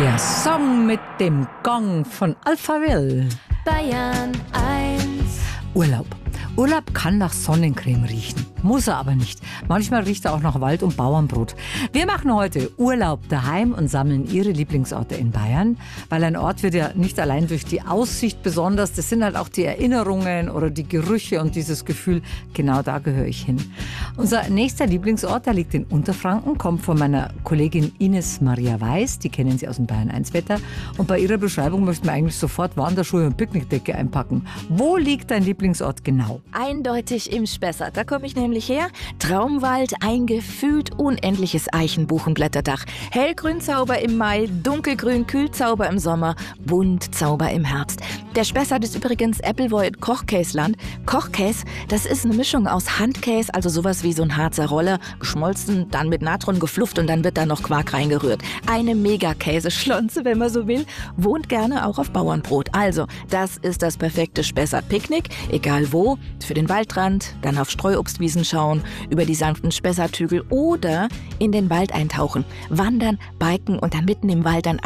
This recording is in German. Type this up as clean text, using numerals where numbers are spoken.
Der Song mit dem Gong von Alphaville. Bayern 1. Urlaub. Urlaub kann nach Sonnencreme riechen, muss er aber nicht. Manchmal riecht er auch nach Wald und Bauernbrot. Wir machen heute Urlaub daheim und sammeln Ihre Lieblingsorte in Bayern, weil ein Ort wird ja nicht allein durch die Aussicht besonders, das sind halt auch die Erinnerungen oder die Gerüche und dieses Gefühl, genau da gehöre ich hin. Unser nächster Lieblingsort, der liegt in Unterfranken, kommt von meiner Kollegin Ines Maria Weiß, die kennen Sie aus dem Bayern 1 Wetter, und bei ihrer Beschreibung möchten wir eigentlich sofort Wanderschuhe und Picknickdecke einpacken. Wo liegt dein Lieblingsort genau? Eindeutig im Spessart. Da komme ich nämlich her. Traumwald, ein gefühlt unendliches Eichenbuchenblätterdach. Hellgrün Zauber im Mai, dunkelgrün Kühlzauber im Sommer, Buntzauber im Herbst. Der Spessart ist übrigens Appleboy Kochkäsland. Kochkäse, das ist eine Mischung aus Handkäse, also sowas wie so ein Harzer Roller, geschmolzen, dann mit Natron geflufft und dann wird da noch Quark reingerührt. Eine Mega-Käseschlonze, wenn man so will. Wohnt gerne auch auf Bauernbrot. Also, das ist das perfekte Spessart-Picknick, egal wo. Für den Waldrand, dann auf Streuobstwiesen schauen, über die sanften Spessarthügel oder in den Wald eintauchen, wandern, biken und dann mitten im Wald dann